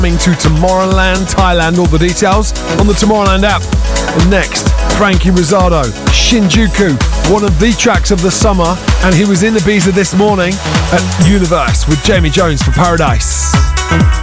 Coming to Tomorrowland, Thailand. All the details on the Tomorrowland app. And next, Frankie Rosado, Shinjuku, one of the tracks of the summer, and he was in Ibiza this morning at Universe with Jamie Jones for Paradise.